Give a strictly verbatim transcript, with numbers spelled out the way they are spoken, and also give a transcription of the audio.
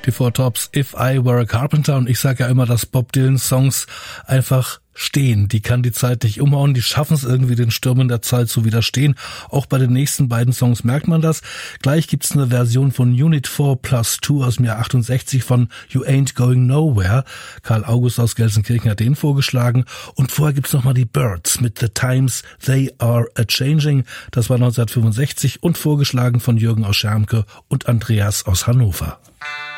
Die Four Tops, If I Were a Carpenter. Und ich sage ja immer, dass Bob Dylan Songs einfach stehen. Die kann die Zeit nicht umhauen. Die schaffen es irgendwie, den Stürmen der Zeit zu widerstehen. Auch bei den nächsten beiden Songs merkt man das. Gleich gibt's eine Version von Unit four plus two aus dem Jahr achtundsechzig von You Ain't Going Nowhere. Karl August aus Gelsenkirchen hat den vorgeschlagen. Und vorher gibt's nochmal die Byrds mit The Times They Are A-Changing. Das war neunzehnhundertfünfundsechzig und vorgeschlagen von Jürgen aus Schermke und Andreas aus Hannover.